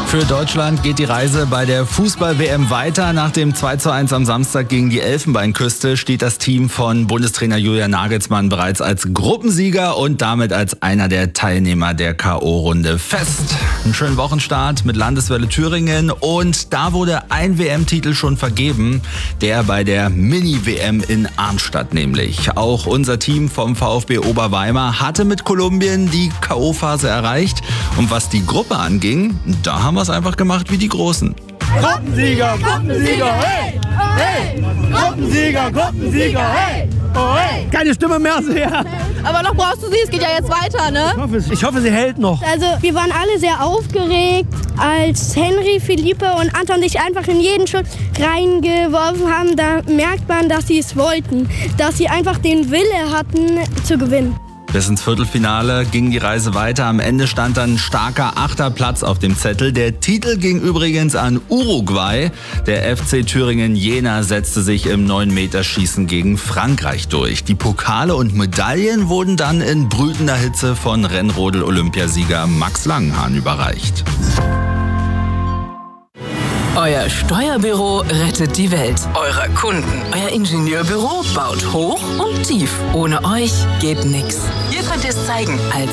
Für Deutschland geht die Reise bei der Fußball-WM weiter. Nach dem 2:1 am Samstag gegen die Elfenbeinküste steht das Team von Bundestrainer Julian Nagelsmann bereits als Gruppensieger und damit als einer der Teilnehmer der K.O.-Runde fest. Einen schönen Wochenstart mit Landeswelle Thüringen und da wurde ein WM-Titel schon vergeben, der bei der Mini-WM in Arnstadt nämlich. Auch unser Team vom VfB Oberweimar hatte mit Kolumbien die K.O.-Phase erreicht und was die Gruppe anging, da haben wir es einfach gemacht wie die Großen. Gruppensieger, Gruppensieger, hey! Hey! Gruppensieger, Gruppensieger, hey! Oh, hey! Keine Stimme mehr sehr. Aber noch brauchst du sie, es geht ja jetzt weiter, ne? Ich hoffe, sie hält noch. Also wir waren alle sehr aufgeregt, als Henry, Philippe und Anton sich einfach in jeden Schuss reingeworfen haben. Da merkt man, dass sie es wollten, dass sie einfach den Wille hatten zu gewinnen. Bis ins Viertelfinale ging die Reise weiter. Am Ende stand dann ein starker 8. Platz auf dem Zettel. Der Titel ging übrigens an Uruguay. Der FC Thüringen Jena setzte sich im 9-Meter-Schießen gegen Frankreich durch. Die Pokale und Medaillen wurden dann in brütender Hitze von Rennrodel-Olympiasieger Max Langenhahn überreicht. Euer Steuerbüro rettet die Welt. Eurer Kunden. Euer Ingenieurbüro baut hoch und tief. Ohne euch geht nix. Ihr könnt es zeigen als